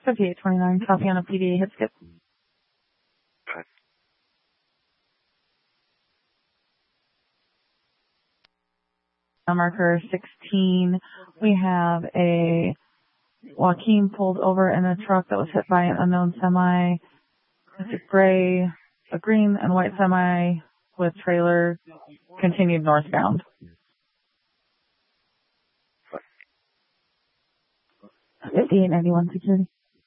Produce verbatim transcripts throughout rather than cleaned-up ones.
fifty-eight twenty-nine, copy on a P D, hit skip. Okay. Marker sixteen, we have a Joaquin pulled over in a truck that was hit by an unknown semi. It's a gray, a green and white semi with trailer, continued northbound. fifty-eight ninety-one security.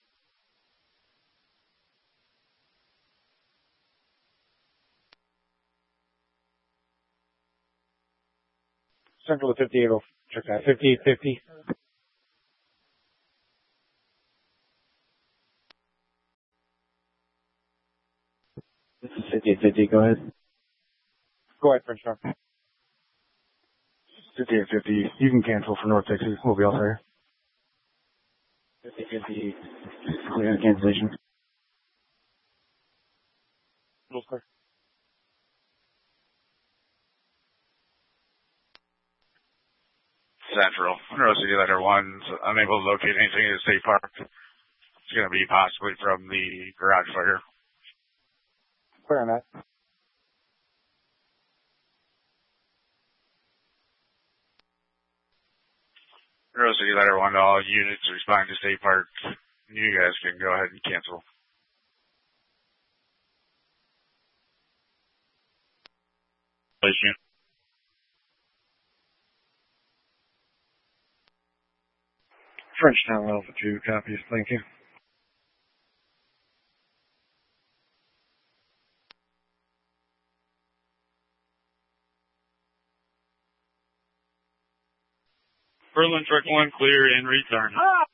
Central to fifty-eight, will check that. fifty-eight fifty. This is fifty-eight fifty, go ahead. Go ahead, French Town. fifty-eight fifty, you can cancel for North Texas. We'll be all there. fifty fifty, clear on cancellation. Middle clear. Central, Monroe City Letter one, unable to locate anything in the state park. It's going to be possibly from the garage fire. Clear on that. Monroe City Letter one, all units responding to state park. You guys can go ahead and cancel. Issue. Frenchtown Alpha two, copies. Thank you. Berlin Truck one, clear and return. Ah!